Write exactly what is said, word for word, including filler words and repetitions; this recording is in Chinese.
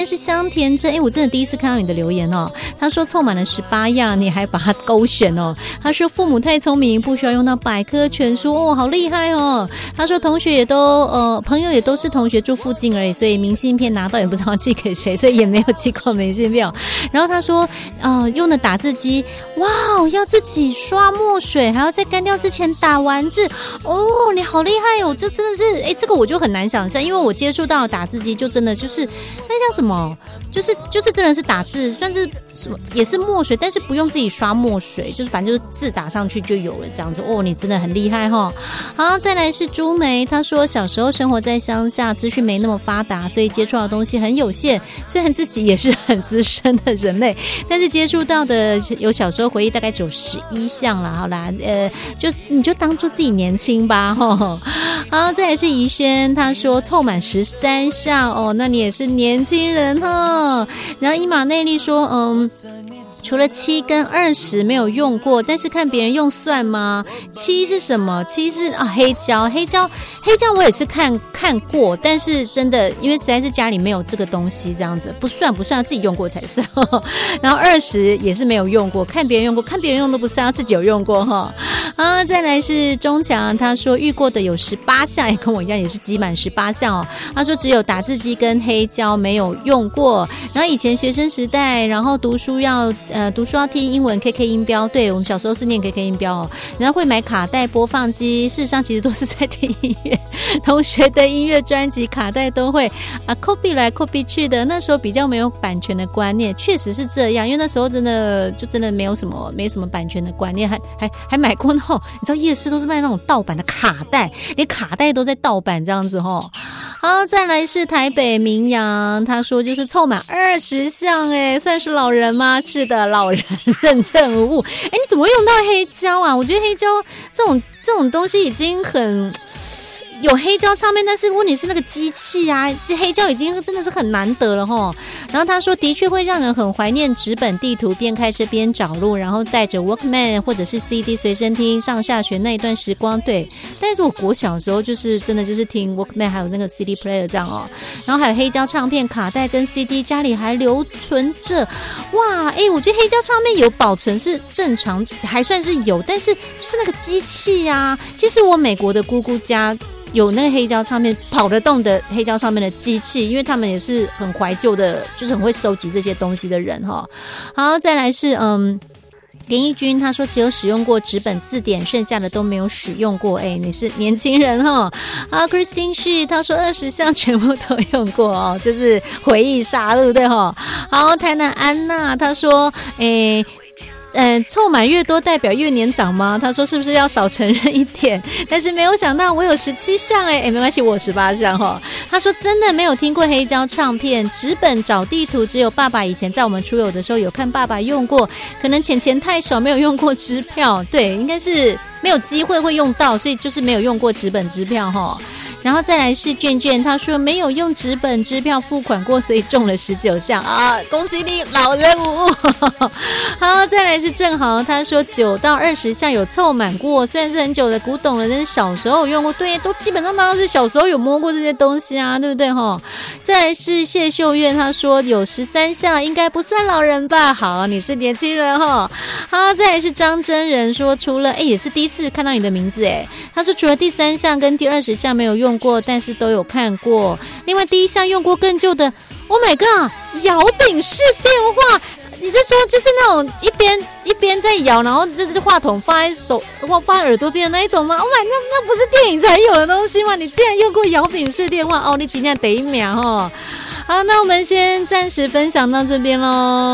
是香甜真，哎，我真的第一次看到你的留言哦。他说凑满了十八样，你还把它勾选哦。他说父母太聪明，不需要用到百科全书哦，好厉害哦。他说同学也都呃，朋友也都是同学住附近而已，所以明信片拿到也不知道寄给谁，所以也没有寄过明信片哦。然后他说，呃，用的打字机，哇，要自己刷墨水，还要在干掉之前打完字哦，你好厉害哦，这真的是，哎，这个我就很难想象，因为我接触到的打字机就真的就是那叫什么？就是就是真的是打字，算是什么也是墨水，但是不用自己刷墨水，就是反正就是字打上去就有了这样子。哦，你真的很厉害齁。好，再来是朱梅，她说小时候生活在乡下，资讯没那么发达，所以接触到的东西很有限。虽然自己也是很资深的人类，但是接触到的有小时候回忆大概只有十一项啦。好啦，呃，就你就当做自己年轻吧齁。好，再来是怡轩，她说凑满十三项哦，那你也是年轻人齁。然后伊玛内利说，嗯，除了七跟二十没有用过，但是看别人用算吗？七是什么？七是啊黑胶，黑胶，黑胶我也是看看过，但是真的因为实在是家里没有这个东西，这样子不算不算，自己用过才算。然后二十也是没有用过，看别人用过，看别人用都不算，自己有用过哈。啊，再来是钟强，他说遇过的有十八项，也跟我一样也是集满十八项哦。他说只有打字机跟黑胶没有用过。然后以前学生时代，然后读书要呃读书要听英文 K K 音标，对我们小时候是念 K K 音标哦。然后会买卡带播放机，事实上其实都是在听音乐，同学的音乐专辑卡带都会啊 copy 来 copy 去的。那时候比较没有版权的观念，确实是这样，因为那时候真的就真的没有什么没什么版权的观念，还还还买过那种你知道夜市都是卖那种盗版的卡带，连卡带都在盗版这样子齁。好，再来是台北明阳，他说就是凑满二十项，哎，算是老人吗？是的，老人认证无误。哎，你怎么会用到黑胶啊？我觉得黑胶这种这种东西已经很有黑胶唱片，但是问题是那个机器啊，这黑胶已经真的是很难得了齁。然后他说的确会让人很怀念纸本地图，边开车边找路，然后带着 Walkman 或者是 C D 随身听上下学那一段时光。对，但是我国小的时候就是真的就是听 Walkman 还有那个 C D player 这样哦，然后还有黑胶唱片卡带跟 C D 家里还留存着。哇，哎，我觉得黑胶唱片有保存是正常，还算是有，但是就是那个机器啊，其实我美国的姑姑家有那个黑胶唱片跑得动的黑胶唱片的机器，因为他们也是很怀旧的，就是很会收集这些东西的人哈。好，再来是嗯。林义君他说只有使用过纸本字典，剩下的都没有使用过。哎，你是年轻人哈。好 ，Christine Shi 他说二十项全部都用过哦，这是回忆杀戮对哈。好，台南安娜他说，哎。嗯，凑满越多代表越年长吗？他说是不是要少承认一点？但是没有想到我有十七项哎，哎没关系，我十八项哈。他说真的没有听过黑胶唱片，纸本找地图只有爸爸以前在我们出游的时候有看爸爸用过，可能钱钱太少没有用过支票，对，应该是没有机会会用到，所以就是没有用过纸本支票哈。然后再来是卷卷，他说没有用纸本支票付款过，所以中了十九项啊！恭喜你，老人无误。好，再来是正豪，他说九到二十项有凑满过，虽然是很久的古董了，但是小时候有用过，对，都基本上当然是小时候有摸过这些东西啊，对不对哈？再来是谢秀月，他说有十三项，应该不算老人吧？好，你是年轻人哈。好，再来是张真人说，除了哎也是第一次看到你的名字哎，他说除了第三项跟第二十项没有用过，但是都有看过。另外第一项用过更旧的 Oh my god 摇柄式电话，你是说就是那种一边一边在摇，然后就是话筒放在手放在耳朵边的那一种吗？ Oh my 那那不是电影才有的东西吗？你竟然用过摇柄式电话哦，你今天得一秒哦。好，那我们先暂时分享到这边咯。